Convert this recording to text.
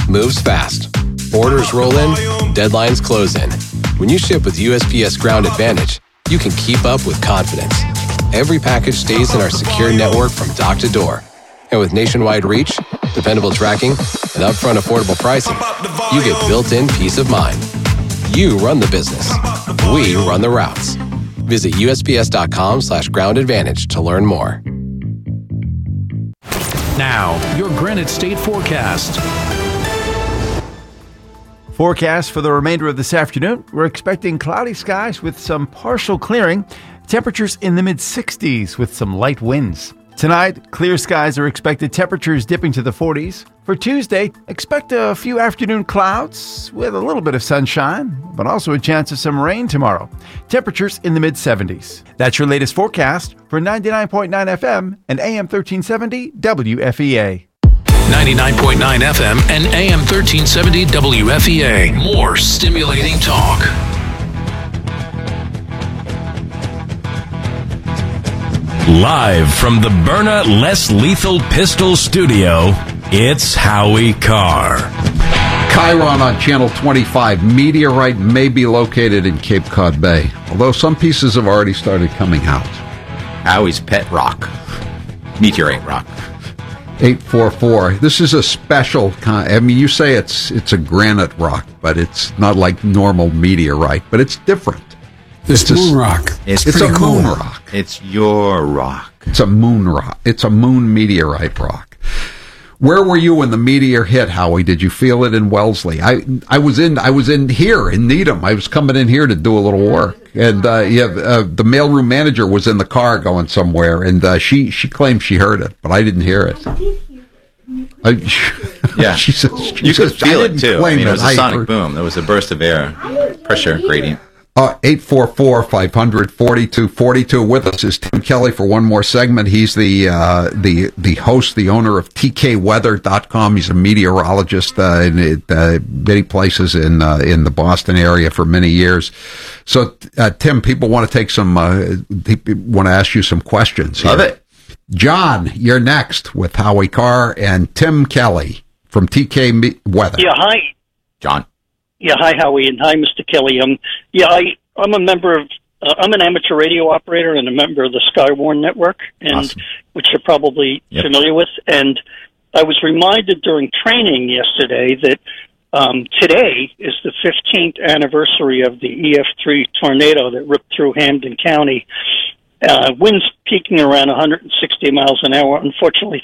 moves fast. Orders roll in, deadlines close in. When you ship with USPS Ground Advantage, you can keep up with confidence. Every package stays in our secure network from dock to door. And with nationwide reach, dependable tracking, and upfront affordable pricing, you get built-in peace of mind. You run the business. We run the routes. Visit USPS.com/Ground Advantage to learn more. Now, your Granite State forecast. Forecast for the remainder of this afternoon. We're expecting cloudy skies with some partial clearing. Temperatures in the mid-60s with some light winds. Tonight, clear skies are expected, temperatures dipping to the 40s. For Tuesday, expect a few afternoon clouds with a little bit of sunshine, but also a chance of some rain tomorrow. Temperatures in the mid-70s. That's your latest forecast for 99.9 FM and AM 1370 WFEA. 99.9 FM and AM 1370 WFEA. More stimulating talk. Live from the Byrna Less Lethal Pistol Studio, it's Howie Carr. Chiron on Channel 25. Meteorite may be located in Cape Cod Bay, although some pieces have already started coming out. Howie's pet rock. Meteorite rock. 844. This is a special kind. I mean, you say it's a granite rock, but it's not like normal meteorite, but it's different. It's moon rock. It's a cool. moon rock. It's your rock. It's a moon rock. It's a moon meteorite rock. Where were you when the meteor hit, Howie? Did you feel it in Wellesley? I was in here in Needham. I was coming in here to do a little work, and the mailroom manager was in the car going somewhere, and she claimed she heard it, but I didn't hear it. Yeah, she says you could feel it too. I mean, it was a sonic heard. boom. There was a burst of air, pressure gradient. 844-500-4242. With us is Tim Kelly for one more segment. He's the host, the owner of TKWeather.com. He's a meteorologist in many places in the Boston area for many years. So, Tim, people want to take want to ask you some questions here. Love it. John, you're next with Howie Carr and Tim Kelly from TK Weather. Yeah, hi. John. Yeah, hi, Howie, and hi, Mr. Kelly. I'm a member of, I'm an amateur radio operator and a member of the Skywarn Network, and Awesome. which you're probably familiar with. And I was reminded during training yesterday that today is the 15th anniversary of the EF3 tornado that ripped through Hampden County. Winds peaking around 160 miles an hour. Unfortunately,